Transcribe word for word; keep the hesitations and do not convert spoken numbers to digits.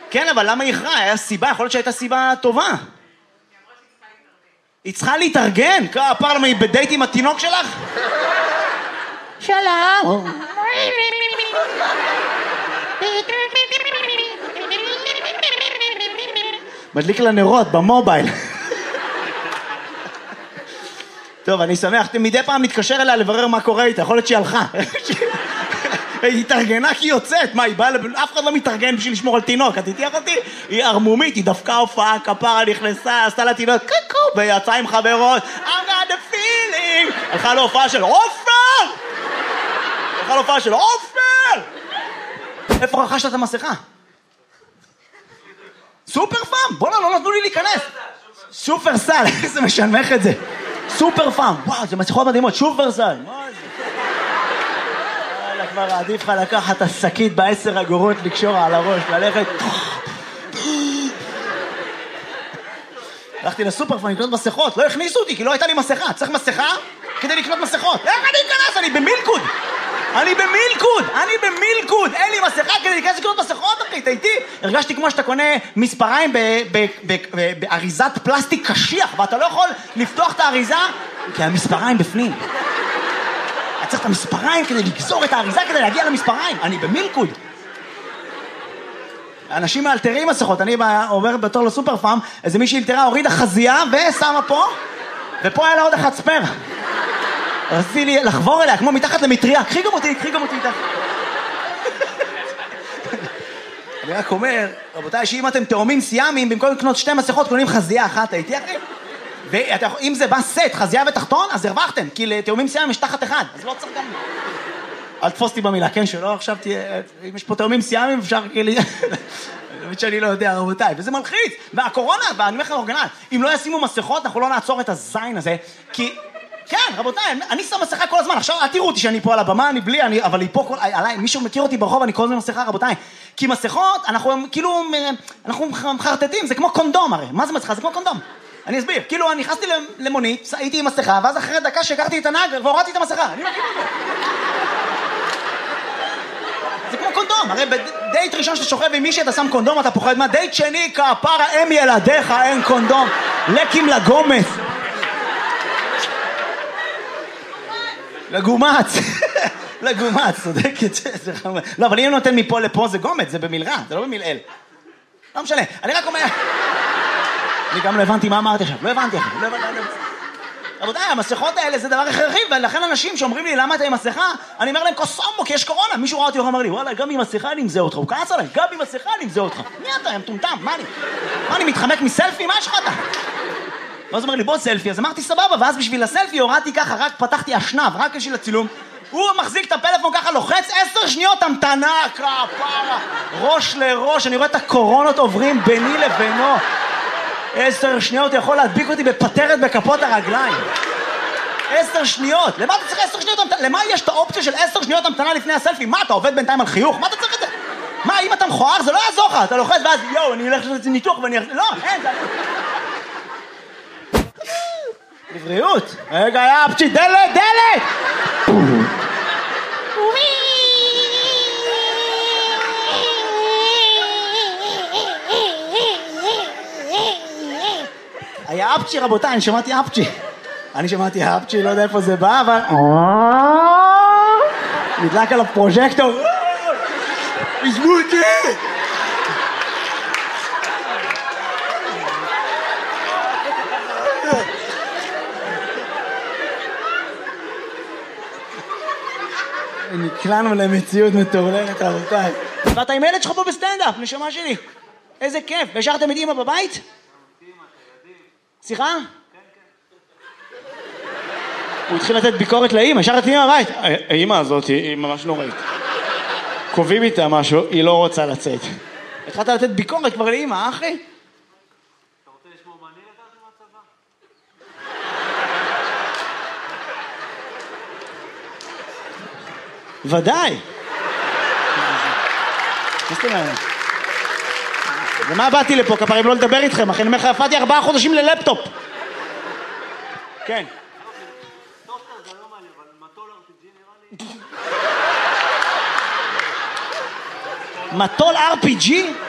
כן, אבל למה היא איחרה? היה סיבה, יכול להיות שהייתה סיבה טובה. היא צריכה להתארגן? כפר למה היא בדייט עם התינוק שלך? שלום. מדליק לה נרות במובייל. טוב, אני שמח, מדי פעם מתקשר אליה לברר מה קורה איתה, יכול להיות שהיא הלכה. היא התארגנה כי היא יוצאת, מה, היא באה, אף אחד לא מתארגן בשביל לשמור על תינוק, את תתייח אותי? היא ארמומית, היא דווקא הופעה, כפרה נכנסה, עשתה לה תינוק, קקו, ויצאה עם חברות, I got the feeling, הלכה להופעה של עופר! הלכה להופעה של עופר! איפה רכשת את המסכה? סופר פאם, בוא'נה, לא נתנו לי להיכנס. סופר סל, איזה משנמך את זה. סופר פאם, וואו, זה מסכות מדהימות, סופר סל, מה זה? כבר עדיף לך לקחת את השקית בעשר אגורות לקשור על הראש, ללכת... הלכתי לסופר פארם לקנות מסכות, לא הכניסו אותי כי לא הייתה לי מסכה, צריך מסכה כדי לקנות מסכות. איך אני אכנס? אני במילקוד! אני במילקוד! אני במילקוד! אין לי מסכה כדי להיכנס לקנות מסכות, אחי, אתה איתי? הרגשתי כמו שאתה קונה מספריים באריזת פלסטיק קשיח, ואתה לא יכול לפתוח את האריזה כי המספריים בפנים. צריך את המספריים כדי לגזור את האריזה כדי להגיע למספריים. אני במילקוד. אנשים מאלתרים מסכות. אני עובר בתור לסופר פארם, איזה מישהי אלתרה, הורידה חזייה ושמה פה, ופה היה לה עוד אחד ספר. רציתי לי לחבור אליה, כמו מתחת למטריה. קחי גם אותי, קחי גם אותי איתך. אני רק אומר, רבותיי, שאם אתם תאומים סיאמים, במקום לקנות שתי מסכות, קונים חזייה אחת, הייתי אחי? ואם זה בא סט, חזייה ותחתון, אז הרווחתם, כי לתאומים סיאמים יש תחת אחד, אז לא צריך גם... אל תפוס אותי במילה, כן, שלא, עכשיו תהיה... אם יש פה תאומים סיאמים, אפשר כאילו... באמת שאני לא יודע, רבותיי, וזה מלחיץ, והקורונה, ואני אומר לך אורגנל, אם לא ישימו מסכות, אנחנו לא נעצור את הזין הזה, כי... כן, רבותיי, אני שם מסכה כל הזמן, עכשיו, אל תראו אותי שאני פה על הבמה, אני בלי, אני, אבל היא פה כל... עליי, מישהו מכיר אותי ברחוב, אני כל הזמן מסכה, רבותיי, כי מסכות, אנחנו כאילו... אנחנו מחרטטים, זה כמו קונדום, הרי. מה זה מסכה? זה כמו קונדום. אני אסביר, כאילו אני נכנסתי למונית, הייתי עם מסכה, ואז אחרי דקה שהכרתי את הנהג והורדתי את המסכה. אני מכיר את זה. זה כמו קונדום, הרי בדייט ראשון שאתה שוכב עם מישהי אתה שם קונדום, אתה פוחד מה? דייט שני, כפרה, אם ילדיך, אין קונדום. לקים לגומץ. לגומץ. לגומץ, צודקת. לא, אבל אם אני נותן מפה לפה זה גומץ, זה במלרע, זה לא במלעל. לא משנה, אני רק אומר... אני גם לא הבנתי מה אמרתי עכשיו, לא הבנתי עכשיו, לא הבנתי, לא הבנתי. רבותיי, המסכות האלה זה דבר הכרחי, ולכן אנשים שאומרים לי למה אתה עם מסכה, אני אומר להם קוסומו, כי יש קורונה. מישהו ראה אותי ואומר לי, וואלה, גם עם מסכה אני מזהה אותך, הוא כעס עליי, גם עם מסכה אני מזהה אותך. מי אתה, הם טומטם, מה אני? מה אני מתחמק מסלפי? מה יש לך אתה? ואז אומר לי, בוא סלפי, אז אמרתי סבבה, ואז בשביל הסלפי הורדתי ככה, רק פתחתי אשנב, רק בשביל הצילום. הוא מחזיק את הפלאפון ככה, לוחץ עשר שניות המתנה, כפרה, ראש לראש, אני רואה את הקורונות עוברים ביני לבינו. עשר שניות יכול להדביק אותי בפטרת בכפות הרגליים. עשר שניות. למה אתה צריך עשר שניות המתנה? למה יש את האופציה של עשר שניות המתנה לפני הסלפי? מה, אתה עובד בינתיים על חיוך? מה אתה צריך את זה? מה, אם אתה מכוער זה לא יעזור לך. אתה לוחץ ואז, יואו, אני אלך לעשות ניתוח ואני... לא, אין, זה... לבריאות. רגע, יא פצ'י, דלת, דלת! היה אפצ'י רבותיי, אני שמעתי אפצ'י. אני שמעתי אפצ'י, לא יודע איפה זה בא, אבל... נדלק על הפרוז'קטור. עזבו אותי! נקלענו למציאות מטורללת רבותיי. ואתה עם ילד שלך פה בסטנדאפ, נשמה שלי. איזה כיף. והשארתם את אמא בבית? סליחה? כן, כן. הוא התחיל לתת ביקורת לאמא, השארת אמא בבית. האמא הזאת היא ממש נוראית. קובעים איתה משהו, היא לא רוצה לצאת. התחלת לתת ביקורת כבר לאמא, אחי? אתה רוצה לשמור מה אני לקחתי מהצבא? ודאי. ומה באתי לפה, כפרים לא לדבר איתכם, אחי, אני אומר לך, הפעתי ארבעה חודשים ללפטופ. כן. טוסטר זה לא מעניין, אבל מטול אר פי ג'י נראה לי. מטול אר פי ג'י?